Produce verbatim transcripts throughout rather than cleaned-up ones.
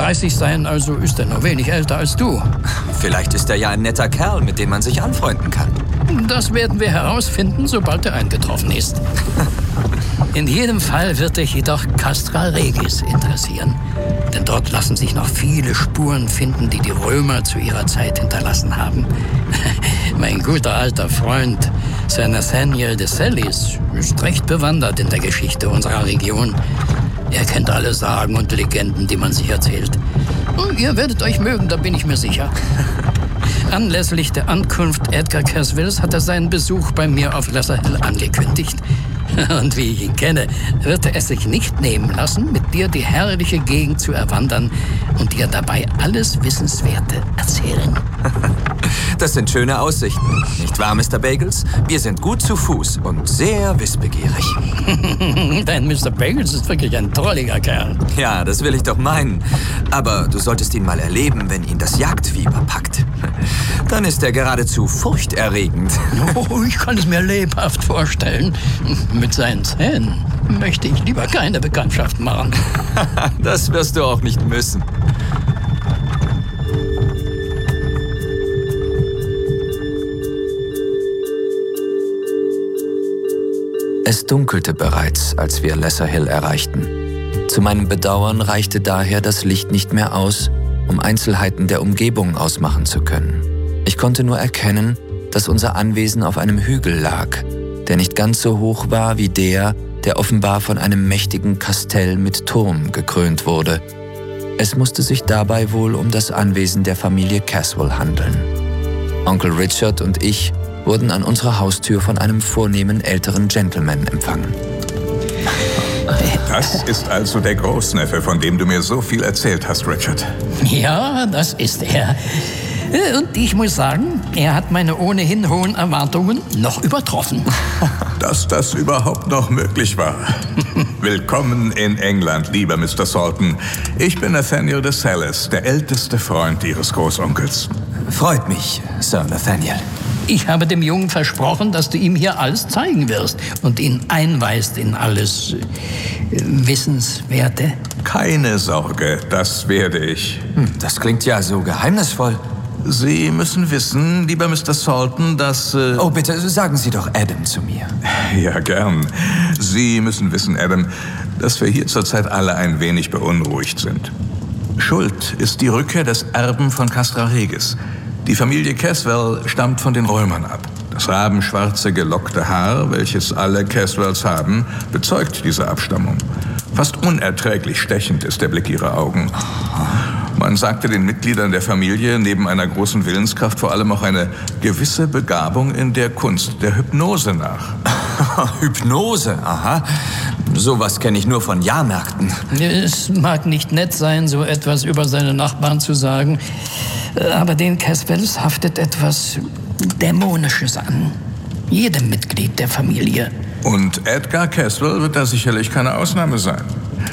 dreißig sein, also ist er nur wenig älter als du. Vielleicht ist er ja ein netter Kerl, mit dem man sich anfreunden kann. Das werden wir herausfinden, sobald er eingetroffen ist. In jedem Fall wird dich jedoch Castra Regis interessieren. Denn dort lassen sich noch viele Spuren finden, die die Römer zu ihrer Zeit hinterlassen haben. Mein guter alter Freund, Sir Nathaniel de Salis, ist recht bewandert in der Geschichte unserer Region. Er kennt alle Sagen und Legenden, die man sich erzählt. Und ihr werdet euch mögen, da bin ich mir sicher. Anlässlich der Ankunft Edgar Caswells hat er seinen Besuch bei mir auf Lesser Hill angekündigt. Und wie ich ihn kenne, wird er es sich nicht nehmen lassen, mit dir die herrliche Gegend zu erwandern und dir dabei alles Wissenswerte erzählen. Das sind schöne Aussichten, nicht wahr, Mister Bagels? Wir sind gut zu Fuß und sehr wissbegierig. Dein Mister Bagels ist wirklich ein drolliger Kerl. Ja, das will ich doch meinen. Aber du solltest ihn mal erleben, wenn ihn das Jagdfieber packt. Dann ist er geradezu furchterregend. Oh, ich kann es mir lebhaft vorstellen. Mit seinen Zähnen möchte ich lieber keine Bekanntschaft machen. Das wirst du auch nicht müssen. Es dunkelte bereits, als wir Lesser Hill erreichten. Zu meinem Bedauern reichte daher das Licht nicht mehr aus, um Einzelheiten der Umgebung ausmachen zu können. Ich konnte nur erkennen, dass unser Anwesen auf einem Hügel lag, der nicht ganz so hoch war wie der, der offenbar von einem mächtigen Kastell mit Turm gekrönt wurde. Es musste sich dabei wohl um das Anwesen der Familie Caswell handeln. Onkel Richard und ich wurden an unserer Haustür von einem vornehmen älteren Gentleman empfangen. Das ist also der Großneffe, von dem du mir so viel erzählt hast, Richard. Ja, das ist er. Und ich muss sagen, er hat meine ohnehin hohen Erwartungen noch übertroffen. Dass das überhaupt noch möglich war. Willkommen in England, lieber Mister Salton. Ich bin Nathaniel de Salis, der älteste Freund Ihres Großonkels. Freut mich, Sir Nathaniel. Ich habe dem Jungen versprochen, dass du ihm hier alles zeigen wirst und ihn einweist in alles äh, Wissenswerte. Keine Sorge, das werde ich. Hm, das klingt ja so geheimnisvoll. Sie müssen wissen, lieber Mister Salton, dass... Äh oh, bitte, sagen Sie doch Adam zu mir. Ja, gern. Sie müssen wissen, Adam, dass wir hier zurzeit alle ein wenig beunruhigt sind. Schuld ist die Rückkehr des Erben von Castra Regis. Die Familie Caswell stammt von den Römern ab. Das rabenschwarze, gelockte Haar, welches alle Caswells haben, bezeugt diese Abstammung. Fast unerträglich stechend ist der Blick ihrer Augen. Man sagte den Mitgliedern der Familie neben einer großen Willenskraft vor allem auch eine gewisse Begabung in der Kunst der Hypnose nach. Hypnose, aha. Sowas kenne ich nur von Jahrmärkten. Es mag nicht nett sein, so etwas über seine Nachbarn zu sagen, aber den Caswells haftet etwas Dämonisches an. Jedem Mitglied der Familie. Und Edgar Caswell wird da sicherlich keine Ausnahme sein.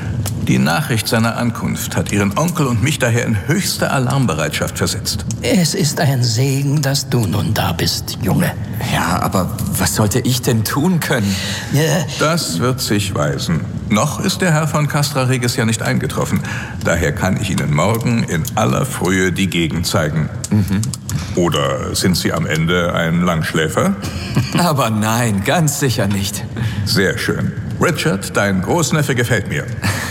Die Nachricht seiner Ankunft hat Ihren Onkel und mich daher in höchste Alarmbereitschaft versetzt. Es ist ein Segen, dass du nun da bist, Junge. Ja, aber was sollte ich denn tun können? Ja. Das wird sich weisen. Noch ist der Herr von Castra Regis ja nicht eingetroffen. Daher kann ich Ihnen morgen in aller Frühe die Gegend zeigen. Mhm. Oder sind Sie am Ende ein Langschläfer? Aber nein, ganz sicher nicht. Sehr schön. Richard, dein Großneffe gefällt mir.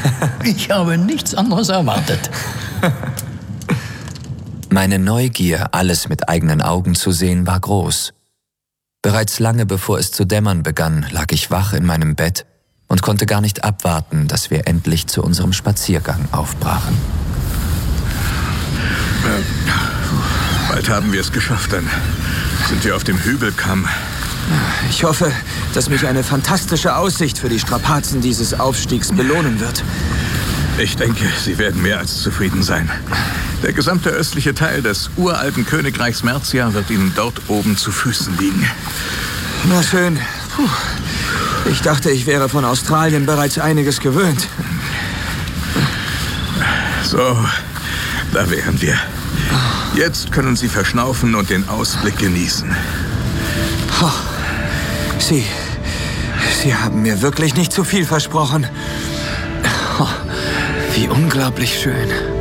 Ich habe nichts anderes erwartet. Meine Neugier, alles mit eigenen Augen zu sehen, war groß. Bereits lange bevor es zu dämmern begann, lag ich wach in meinem Bett und konnte gar nicht abwarten, dass wir endlich zu unserem Spaziergang aufbrachen. Äh, bald haben wir es geschafft, dann sind wir auf dem Hügelkamm. Ich hoffe, dass mich eine fantastische Aussicht für die Strapazen dieses Aufstiegs belohnen wird. Ich denke, Sie werden mehr als zufrieden sein. Der gesamte östliche Teil des uralten Königreichs Mercia wird Ihnen dort oben zu Füßen liegen. Na schön. Puh. Ich dachte, ich wäre von Australien bereits einiges gewöhnt. So, da wären wir. Jetzt können Sie verschnaufen und den Ausblick genießen. Oh, Sie, Sie haben mir wirklich nicht zu viel versprochen. Oh, wie unglaublich schön.